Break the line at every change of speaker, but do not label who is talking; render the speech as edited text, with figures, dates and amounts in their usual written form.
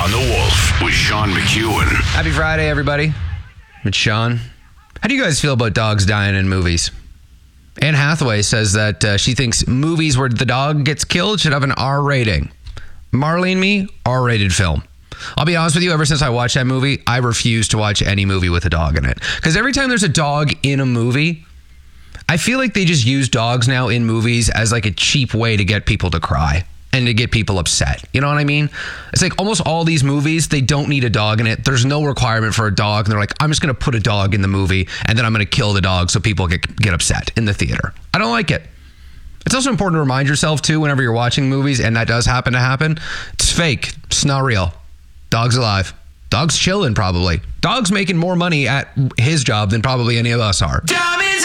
On the Wolf with Sean McEwen.
Happy Friday, everybody. It's Sean. How do you guys feel about dogs dying in movies? Anne Hathaway says that she thinks movies where the dog gets killed should have an R rating. Marley and Me, R-rated film. I'll be honest with you, ever since I watched that movie, I refuse to watch any movie with a dog in it. Because every time there's a dog in a movie, I feel like they just use dogs now in movies as like a cheap way to get people to cry and to get people upset. You know what I mean? It's like almost all these movies, they don't need a dog in it. There's no requirement for a dog. And they're like, I'm just going to put a dog in the movie and then I'm going to kill the dog so people get upset in the theater. I don't like it. It's also important to remind yourself too, whenever you're watching movies, and that does happen to happen, it's fake. It's not real. Dog's alive. Dog's chilling probably. Dog's making more money at his job than probably any of us are.